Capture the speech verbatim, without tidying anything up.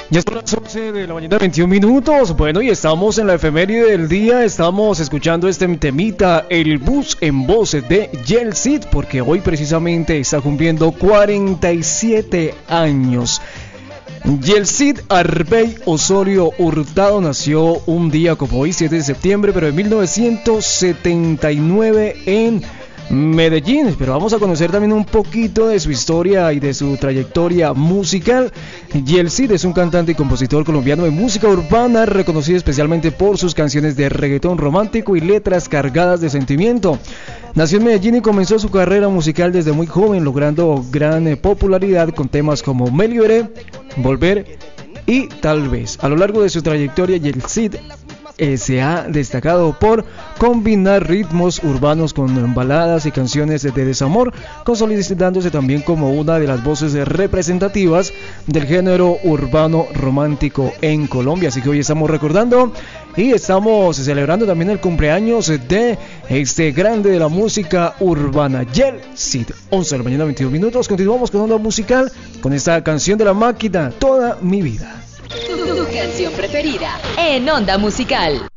Ya son las once de la mañana, veintiún minutos. Bueno, y estamos en la efeméride del día. Estamos escuchando este temita, El Bus, en voz de Yel Cid, porque hoy precisamente está cumpliendo cuarenta y siete años. Yel Cid Arbey Osorio Hurtado nació un día como hoy, siete de septiembre, pero de mil novecientos setenta y nueve en Medellín. Pero vamos a conocer también un poquito de su historia y de su trayectoria musical. Yel Cid es un cantante y compositor colombiano de música urbana, reconocido especialmente por sus canciones de reggaetón romántico y letras cargadas de sentimiento. Nació en Medellín y comenzó su carrera musical desde muy joven, logrando gran popularidad con temas como Me Liberé, Volver y Tal Vez. A lo largo de su trayectoria, Yel Cid Eh, se ha destacado por combinar ritmos urbanos con baladas y canciones de desamor, consolidándose también como una de las voces representativas del género urbano romántico en Colombia. Así que hoy estamos recordando y estamos celebrando también el cumpleaños de este grande de la música urbana, Yel Cid. once de la mañana, veintidós minutos. Continuamos con onda musical con esta canción de La Máquina, Toda Mi Vida. Tu, tu canción preferida en Onda Musical.